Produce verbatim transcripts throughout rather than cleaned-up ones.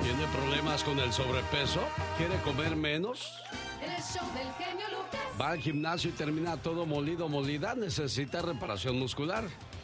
¿Tiene problemas con el sobrepeso? ¿Quiere comer menos? El show del genio Lucas. ¿Va al gimnasio y termina todo molido, molida? ¿Necesita reparación muscular?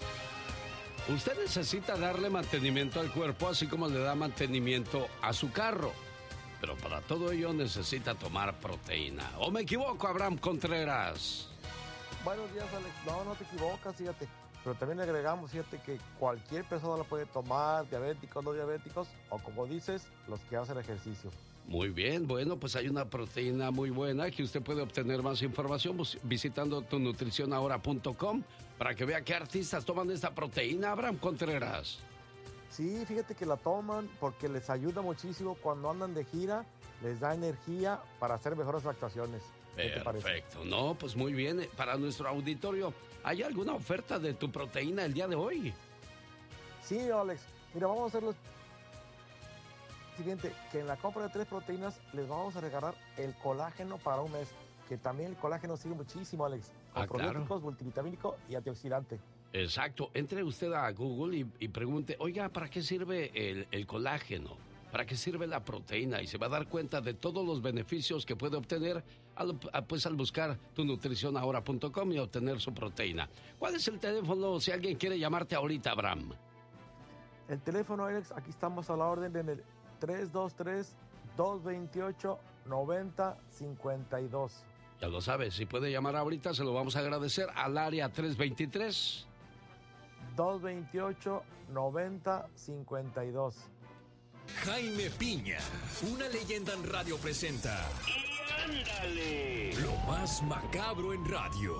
Usted necesita darle mantenimiento al cuerpo, así como le da mantenimiento a su carro. Pero para todo ello necesita tomar proteína. ¿O me equivoco, Abraham Contreras? Buenos días, Alex. No, no te equivocas, fíjate. Pero también le agregamos, fíjate, que cualquier persona la puede tomar, diabéticos, no diabéticos, o como dices, los que hacen ejercicio. Muy bien, bueno, pues hay una proteína muy buena que usted puede obtener más información visitando tu nutrición ahora punto com para que vea qué artistas toman esta proteína, Abraham Contreras. Sí, fíjate que la toman porque les ayuda muchísimo cuando andan de gira, les da energía para hacer mejores actuaciones. Perfecto, no, pues muy bien. Para nuestro auditorio, ¿hay alguna oferta de tu proteína el día de hoy? Sí, Alex, mira, vamos a hacer lo siguiente, que en la compra de tres proteínas les vamos a regalar el colágeno para un mes, que también el colágeno sirve muchísimo, Alex, con ah, probióticos, claro. multivitamínico y antioxidante. Exacto, entre usted a Google y, y pregunte, oiga, ¿para qué sirve el, el colágeno? ¿Para qué sirve la proteína? Y se va a dar cuenta de todos los beneficios que puede obtener al, pues, al buscar tu nutrición ahora punto com y obtener su proteína. ¿Cuál es el teléfono si alguien quiere llamarte ahorita, Abraham? El teléfono, Alex, aquí estamos a la orden en el tres dos tres, dos dos ocho, nueve cero cinco dos. Ya lo sabes, si puede llamar ahorita se lo vamos a agradecer al área tres dos tres, dos dos ocho, nueve cero cinco dos. Jaime Piña, una leyenda en radio presenta. ¡Y ándale! Lo más macabro en radio.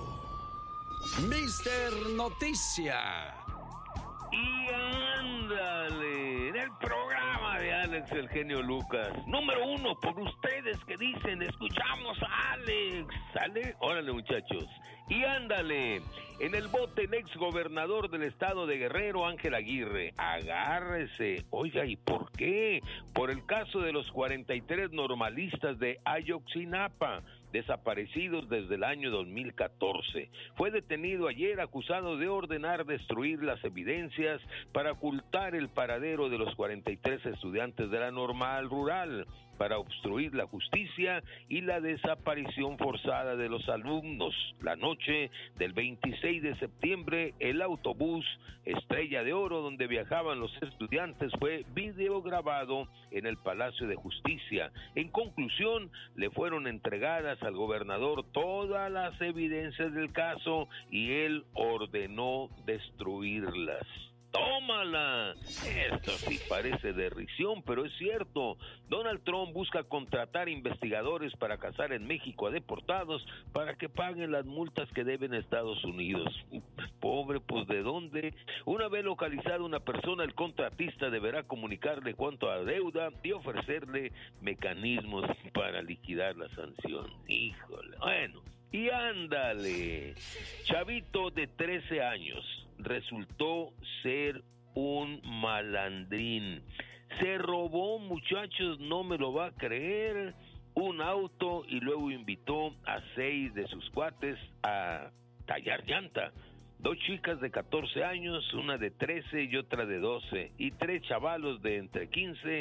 Mister Noticia. ¡Y ándale! En el programa de Alex el genio Lucas. Número uno, por ustedes que dicen, escuchamos a Alex. ¿Sale? Órale, muchachos. Y ándale, en el bote el ex gobernador del estado de Guerrero, Ángel Aguirre. Agárrese. Oiga, ¿y por qué? Por el caso de los cuarenta y tres normalistas de Ayotzinapa, desaparecidos desde el año dos mil catorce. Fue detenido ayer acusado de ordenar destruir las evidencias para ocultar el paradero de los cuarenta y tres estudiantes de la normal rural, para obstruir la justicia y la desaparición forzada de los alumnos. La noche del veintiséis de septiembre, el autobús Estrella de Oro donde viajaban los estudiantes fue videograbado en el Palacio de Justicia. En conclusión, le fueron entregadas al gobernador todas las evidencias del caso y él ordenó destruirlas. ¡Tómala! Esto sí parece de risión, pero es cierto. Donald Trump busca contratar investigadores para cazar en México a deportados para que paguen las multas que deben a Estados Unidos. Pobre, pues ¿de dónde? Una vez localizada una persona, el contratista deberá comunicarle cuánto adeuda y ofrecerle mecanismos para liquidar la sanción. Híjole, bueno. Y ándale, chavito de trece años resultó ser un malandrín. Se robó, muchachos, no me lo va a creer, un auto y luego invitó a seis de sus cuates a tallar llanta. Dos chicas de catorce años, una de trece y otra de doce, y tres chavalos de entre quince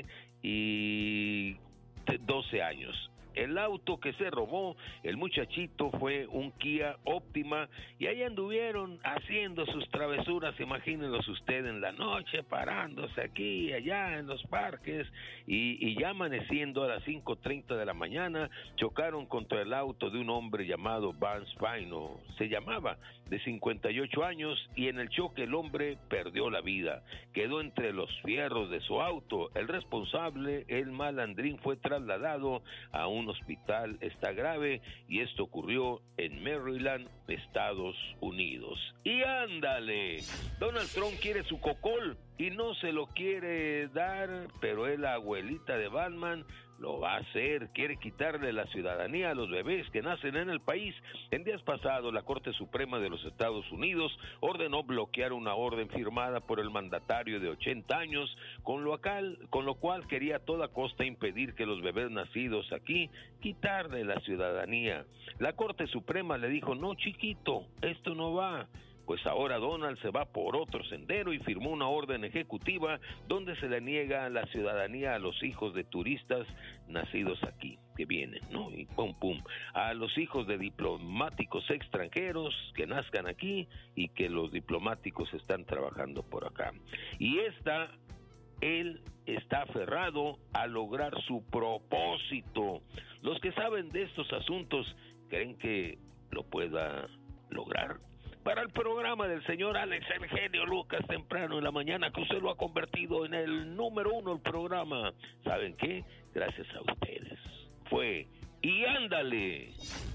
y doce años. El auto que se robó el muchachito fue un Kia Optima y ahí anduvieron haciendo sus travesuras, imagínenlos usted en la noche, parándose aquí y allá en los parques y, y ya amaneciendo a las cinco treinta de la mañana, chocaron contra el auto de un hombre llamado Vance Pino, se llamaba, de cincuenta y ocho años, y en el choque el hombre perdió la vida, quedó entre los fierros de su auto. El responsable, el malandrín, fue trasladado a un hospital, está grave, y esto ocurrió en Maryland, Estados Unidos. Y ándale, Donald Trump quiere su cocol y no se lo quiere dar, pero es la abuelita de Batman, lo va a hacer, quiere quitarle la ciudadanía a los bebés que nacen en el país. En días pasados, la Corte Suprema de los Estados Unidos ordenó bloquear una orden firmada por el mandatario de ochenta años, con lo cual, con lo cual quería a toda costa impedir que los bebés nacidos aquí quitarle la ciudadanía. La Corte Suprema le dijo, no, chiquito, esto no va. Pues ahora Donald se va por otro sendero y firmó una orden ejecutiva donde se le niega la ciudadanía a los hijos de turistas nacidos aquí, que vienen, ¿no? Y pum, pum, a los hijos de diplomáticos extranjeros que nazcan aquí y que los diplomáticos están trabajando por acá. Y esta, él está aferrado a lograr su propósito. Los que saben de estos asuntos creen que lo pueda lograr. Para el programa del señor Alex el genio Lucas, temprano en la mañana, que usted lo ha convertido en el número uno el programa. ¿Saben qué? Gracias a ustedes. Fue Y Ándale.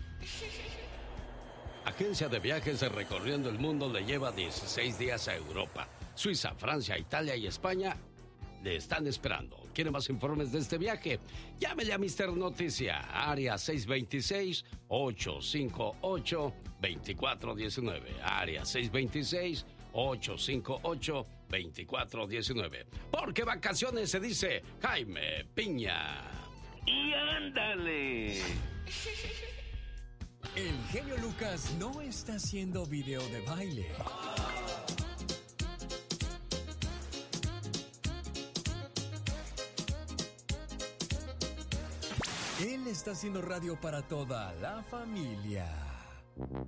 Agencia de viajes recorriendo el mundo le lleva dieciséis días a Europa. Suiza, Francia, Italia y España le están esperando. ¿Quiere más informes de este viaje? Llámele a mister Noticia, área seis dos seis, ocho cinco ocho, dos cuatro uno nueve. Área seis dos seis, ocho cinco ocho, dos cuatro uno nueve. Porque vacaciones se dice Jaime Piña. Y ándale. El genio Lucas no está haciendo video de baile. Él está haciendo radio para toda la familia.